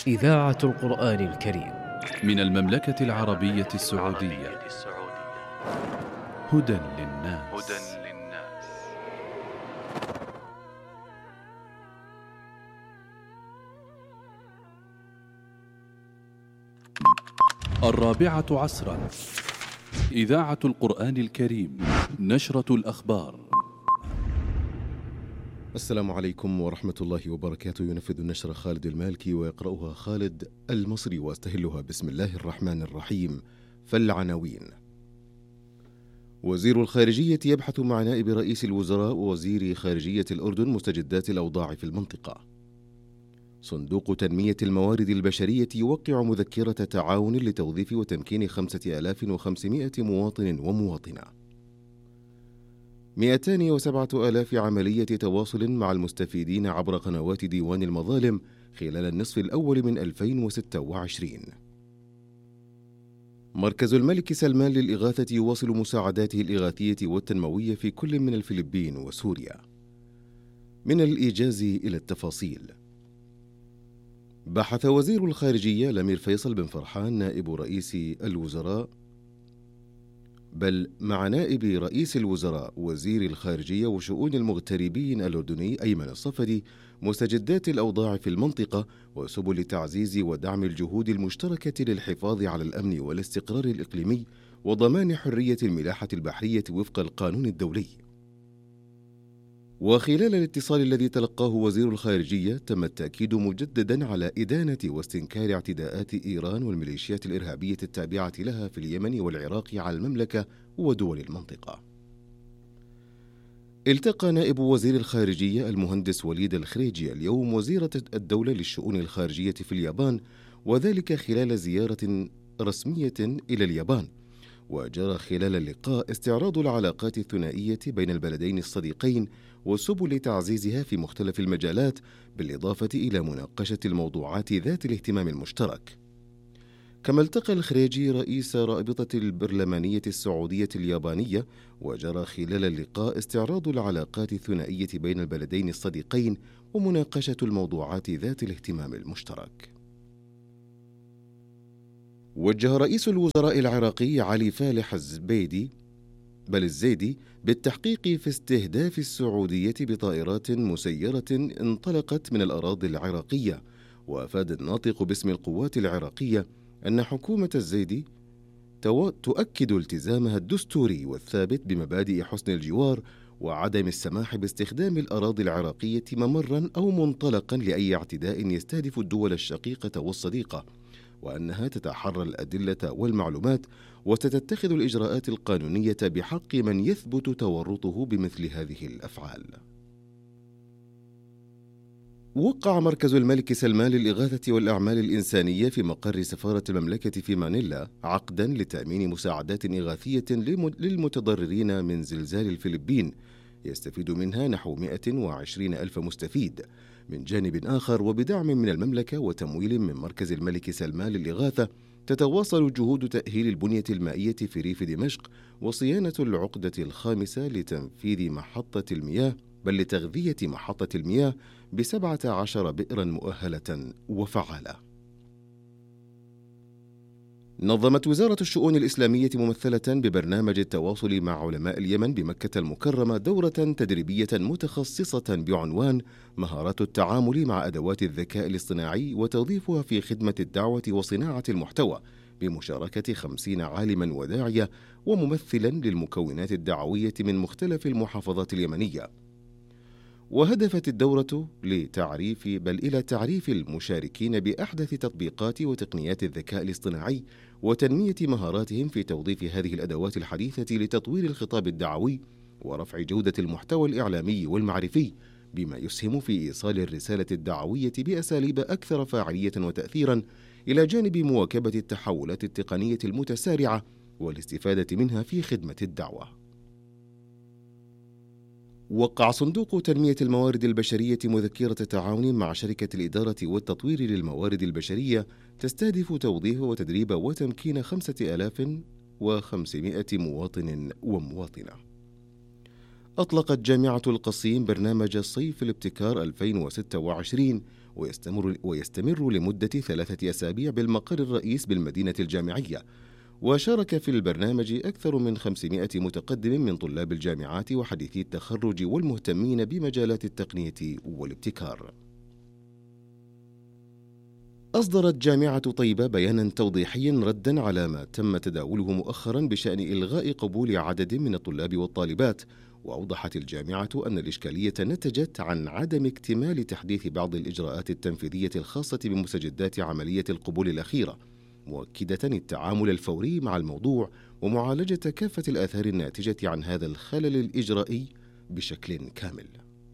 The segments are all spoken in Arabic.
إذاعة القرآن الكريم من المملكة العربية السعودية. هدى للناس. الرابعة عصرا، إذاعة القرآن الكريم، نشرة الأخبار. السلام عليكم ورحمة الله وبركاته. ينفذ النشرة خالد المالكي ويقرأها خالد المصري واستهلها. بسم الله الرحمن الرحيم. فالعناوين: وزير الخارجية يبحث مع نائب رئيس الوزراء ووزير خارجية الأردن مستجدات الأوضاع في المنطقة. صندوق تنمية الموارد البشرية يوقع مذكرة تعاون لتوظيف وتمكين 5500 مواطن ومواطنة. 207,000 عملية تواصل مع المستفيدين عبر قنوات ديوان المظالم خلال النصف الأول من 2026. مركز الملك سلمان للإغاثة يواصل مساعداته الإغاثية والتنموية في كل من الفلبين وسوريا. من الإيجاز إلى التفاصيل. بحث وزير الخارجية الأمير فيصل بن فرحان نائب رئيس الوزراء مع نائب رئيس الوزراء وزير الخارجية وشؤون المغتربين الأردني أيمن الصفدي مستجدات الأوضاع في المنطقة وسبل تعزيز ودعم الجهود المشتركة للحفاظ على الأمن والاستقرار الإقليمي وضمان حرية الملاحة البحرية وفق القانون الدولي. وخلال الاتصال الذي تلقاه وزير الخارجية تم التأكيد مجددا على إدانة واستنكار اعتداءات إيران والميليشيات الإرهابية التابعة لها في اليمن والعراق على المملكة ودول المنطقة. التقى نائب وزير الخارجية المهندس وليد الخريجي اليوم وزيرة الدولة للشؤون الخارجية في اليابان، وذلك خلال زيارة رسمية إلى اليابان. وجرى خلال اللقاء استعراض العلاقات الثنائية بين البلدين الصديقين وسبل تعزيزها في مختلف المجالات، بالإضافة إلى مناقشة الموضوعات ذات الاهتمام المشترك. كما التقى الخريجي رئيس رابطة البرلمانية السعودية اليابانية، وجرى خلال اللقاء استعراض العلاقات الثنائية بين البلدين الصديقين ومناقشة الموضوعات ذات الاهتمام المشترك. وجه رئيس الوزراء العراقي علي فالح الزيدي بالتحقيق في استهداف السعودية بطائرات مسيرة انطلقت من الأراضي العراقية. وأفاد الناطق باسم القوات العراقية أن حكومة الزيدي تؤكد التزامها الدستوري والثابت بمبادئ حسن الجوار وعدم السماح باستخدام الأراضي العراقية ممرا أو منطلقا لأي اعتداء يستهدف الدول الشقيقة والصديقة، وأنها تتحرى الأدلة والمعلومات وستتخذ الإجراءات القانونية بحق من يثبت تورطه بمثل هذه الأفعال. وقع مركز الملك سلمان للإغاثة والأعمال الإنسانية في مقر سفارة المملكة في مانيلا عقدا لتأمين مساعدات إغاثية للمتضررين من زلزال الفلبين، يستفيد منها نحو 120 ألف مستفيد. من جانب آخر، وبدعم من المملكة وتمويل من مركز الملك سلمان للإغاثة، تتواصل جهود تأهيل البنية المائية في ريف دمشق وصيانة العقدة الخامسة لتغذية محطة المياه ب17 بئرا مؤهلة وفعالة. نظمت وزارة الشؤون الإسلامية ممثلة ببرنامج التواصل مع علماء اليمن بمكة المكرمة دورة تدريبية متخصصة بعنوان مهارات التعامل مع أدوات الذكاء الاصطناعي وتوظيفها في خدمة الدعوة وصناعة المحتوى، بمشاركة 50 عالما وداعية وممثلا للمكونات الدعوية من مختلف المحافظات اليمنية. وهدفت الدورة إلى تعريف المشاركين بأحدث تطبيقات وتقنيات الذكاء الاصطناعي وتنمية مهاراتهم في توظيف هذه الأدوات الحديثة لتطوير الخطاب الدعوي ورفع جودة المحتوى الإعلامي والمعرفي، بما يسهم في إيصال الرسالة الدعوية بأساليب أكثر فاعلية وتأثيرا، إلى جانب مواكبة التحولات التقنية المتسارعة والاستفادة منها في خدمة الدعوة. وقع صندوق تنمية الموارد البشرية مذكرة تعاون مع شركة الإدارة والتطوير للموارد البشرية تستهدف توظيف وتدريب وتمكين 5500 مواطن ومواطنة. أطلقت جامعة القصيم برنامج صيف الابتكار 2026 ويستمر لمدة 3 أسابيع بالمقر الرئيس بالمدينة الجامعية. وشارك في البرنامج أكثر من 500 متقدم من طلاب الجامعات وحديثي التخرج والمهتمين بمجالات التقنية والابتكار. أصدرت جامعة طيبة بيانا توضيحيا ردا على ما تم تداوله مؤخرا بشأن إلغاء قبول عدد من الطلاب والطالبات. وأوضحت الجامعة أن الإشكالية نتجت عن عدم اكتمال تحديث بعض الإجراءات التنفيذية الخاصة بمستجدات عملية القبول الأخيرة، مؤكدة التعامل الفوري مع الموضوع ومعالجة كافة الآثار الناتجة عن هذا الخلل الإجرائي بشكل كامل.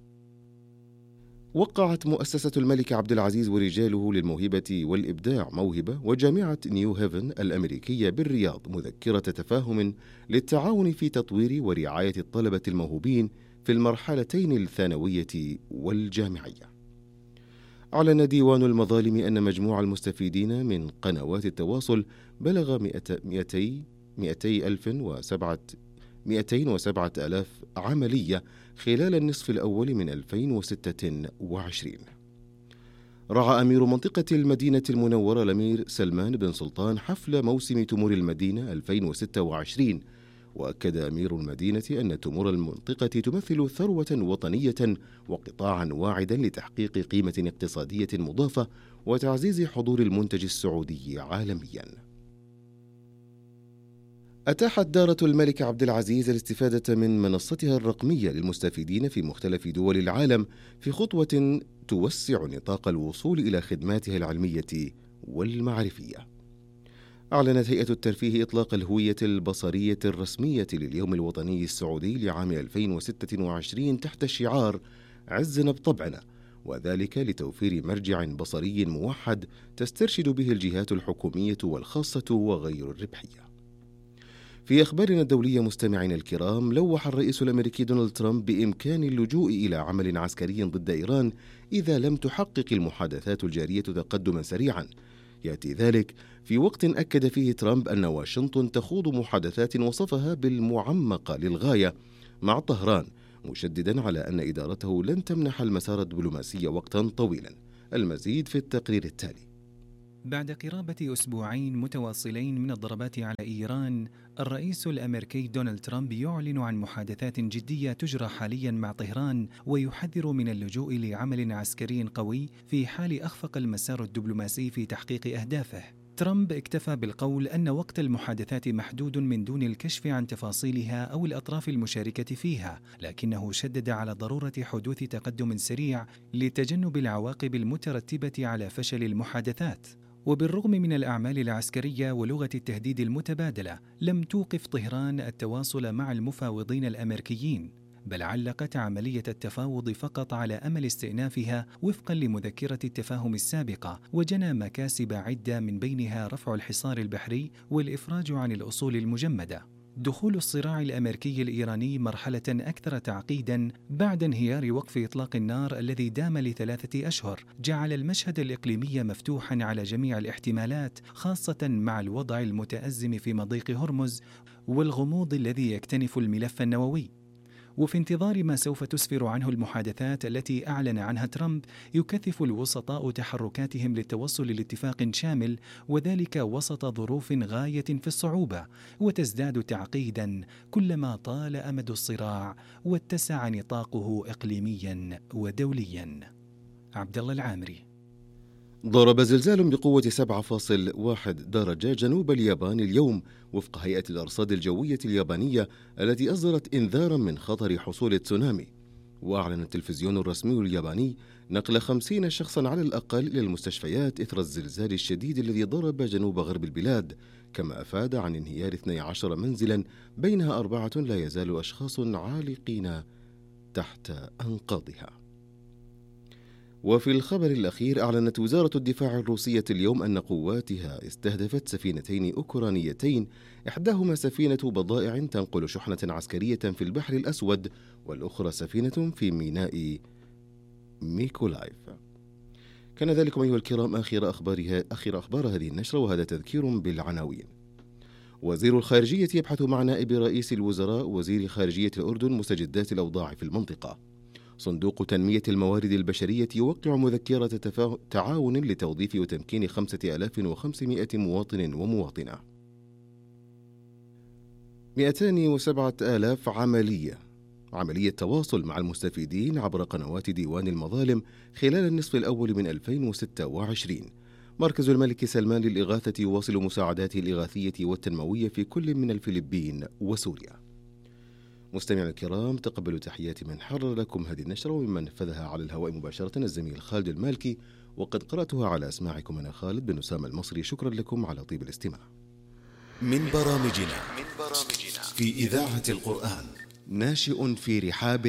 وقعت مؤسسة الملك عبد العزيز ورجاله للموهبة والإبداع موهبة وجامعة نيو هيفن الأمريكية بالرياض مذكرة تفاهم للتعاون في تطوير ورعاية الطلبة الموهوبين في المرحلتين الثانوية والجامعية. أعلن ديوان المظالم أن مجموع المستفيدين من قنوات التواصل بلغ 207,000 عملية خلال النصف الأول من 2026. رعى أمير منطقة المدينة المنورة الأمير سلمان بن سلطان حفل موسم تمور المدينة 2026. وأكد أمير المدينة أن تمور المنطقة تمثل ثروة وطنية وقطاعا واعدا لتحقيق قيمة اقتصادية مضافة وتعزيز حضور المنتج السعودي عالميا. أتاحت دارة الملك عبد العزيز الاستفادة من منصتها الرقمية للمستفيدين في مختلف دول العالم في خطوة توسع نطاق الوصول إلى خدماتها العلمية والمعرفية. أعلنت هيئة الترفيه إطلاق الهوية البصرية الرسمية لليوم الوطني السعودي لعام 2026 تحت شعار عزنا بطبعنا، وذلك لتوفير مرجع بصري موحد تسترشد به الجهات الحكومية والخاصة وغير الربحية. في أخبارنا الدولية مستمعينا الكرام، لوح الرئيس الأمريكي دونالد ترامب بإمكان اللجوء إلى عمل عسكري ضد إيران إذا لم تحقق المحادثات الجارية تقدما سريعا. يأتي ذلك في وقت أكد فيه ترامب أن واشنطن تخوض محادثات وصفها بالمعمقة للغاية مع طهران، مشددا على أن إدارته لن تمنح المسار الدبلوماسي وقتا طويلا. المزيد في التقرير التالي. بعد قرابة أسبوعين متواصلين من الضربات على إيران، الرئيس الأمريكي دونالد ترامب يعلن عن محادثات جدية تجرى حاليا مع طهران، ويحذر من اللجوء لعمل عسكري قوي في حال أخفق المسار الدبلوماسي في تحقيق أهدافه. ترامب اكتفى بالقول أن وقت المحادثات محدود من دون الكشف عن تفاصيلها أو الأطراف المشاركة فيها، لكنه شدد على ضرورة حدوث تقدم سريع لتجنب العواقب المترتبة على فشل المحادثات. وبالرغم من الأعمال العسكرية ولغة التهديد المتبادلة، لم توقف طهران التواصل مع المفاوضين الأمريكيين، بل علقت عملية التفاوض فقط على أمل استئنافها وفقا لمذكرة التفاهم السابقة، وجنى مكاسب عدة من بينها رفع الحصار البحري والإفراج عن الأصول المجمدة. دخول الصراع الأمريكي الإيراني مرحلة أكثر تعقيداً بعد انهيار وقف إطلاق النار الذي دام ل3 أشهر جعل المشهد الإقليمي مفتوحاً على جميع الاحتمالات، خاصة مع الوضع المتأزم في مضيق هرمز والغموض الذي يكتنف الملف النووي. وفي انتظار ما سوف تسفر عنه المحادثات التي أعلن عنها ترامب، يكثف الوسطاء تحركاتهم للتوصل لاتفاق شامل، وذلك وسط ظروف غاية في الصعوبة، وتزداد تعقيدا كلما طال أمد الصراع واتسع نطاقه إقليميا ودوليا. عبد الله العامري. ضرب زلزال بقوة 7.1 درجة جنوب اليابان اليوم وفق هيئة الأرصاد الجوية اليابانية التي أصدرت إنذارا من خطر حصول تسونامي. وأعلن التلفزيون الرسمي الياباني نقل 50 شخصا على الأقل إلى المستشفيات إثر الزلزال الشديد الذي ضرب جنوب غرب البلاد، كما أفاد عن انهيار 12 منزلا بينها 4 لا يزال أشخاص عالقين تحت أنقاضها. وفي الخبر الأخير، أعلنت وزارة الدفاع الروسية اليوم أن قواتها استهدفت سفينتين أوكرانيتين، إحداهما سفينة بضائع تنقل شحنة عسكرية في البحر الأسود، والأخرى سفينة في ميناء ميكولايف. كان ذلك أيها الكرام آخر أخبار هذه النشرة، وهذا تذكير بالعناوين. وزير الخارجية يبحث مع نائب رئيس الوزراء وزير خارجية الأردن مستجدات الأوضاع في المنطقة. صندوق تنمية الموارد البشرية يوقع مذكرة تعاون لتوظيف وتمكين 5500 مواطن ومواطنة. 207,000 عملية تواصل مع المستفيدين عبر قنوات ديوان المظالم خلال النصف الأول من 2026. مركز الملك سلمان للإغاثة يواصل مساعداته الإغاثية والتنموية في كل من الفلبين وسوريا. مستمعينا الكرام، تقبلوا تحيات من حرر لكم هذه النشرة وممن نفذها على الهواء مباشرة الزميل خالد المالكي، وقد قرأتها على أسماعكم أنا خالد بن أسامة المصري. شكرا لكم على طيب الاستماع. من برامجنا في إذاعة القرآن. ناشئ في رحاب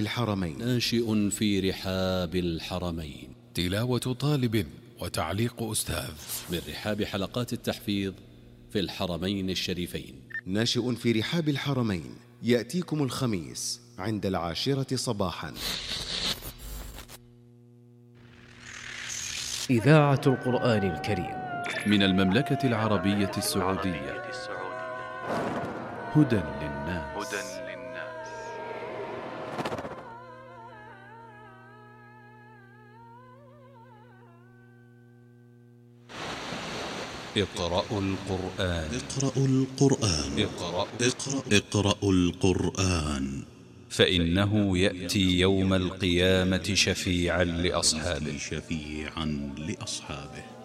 الحرمين. تلاوة طالب وتعليق أستاذ من رحاب حلقات التحفيظ في الحرمين الشريفين. ناشئ في رحاب الحرمين يأتيكم الخميس عند 10 صباحا. إذاعة القرآن الكريم من المملكة العربية السعودية. هدى للناس. اقرأوا القرآن فإنه يأتي يوم القيامة شفيعا لأصحابه.